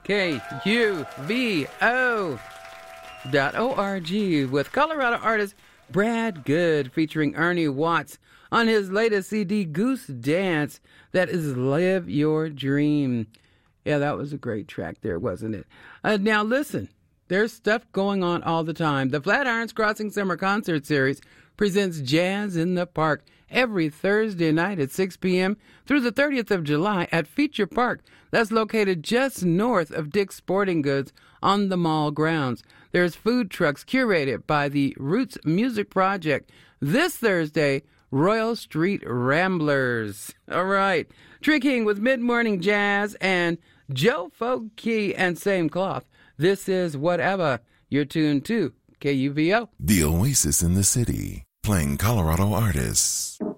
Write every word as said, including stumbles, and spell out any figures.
K U V O dot O R G with Colorado artist Brad Good featuring Ernie Watts on his latest C D, Goose Dance. That is Live Your Dream. Yeah, that was a great track there, wasn't it? Uh, now listen, there's stuff going on all the time. The Flatirons Crossing Summer Concert Series presents Jazz in the Park every Thursday night at six p.m. through the thirtieth of July at Feature Park. That's located just north of Dick's Sporting Goods on the mall grounds. There's food trucks curated by the Roots Music Project. This Thursday, Royal Street Ramblers. All right. Tree King with Mid-Morning Jazz and Joe Foakey and Same Cloth. This is Whatever. You're tuned to K U V O. The Oasis in the City, playing Colorado artists.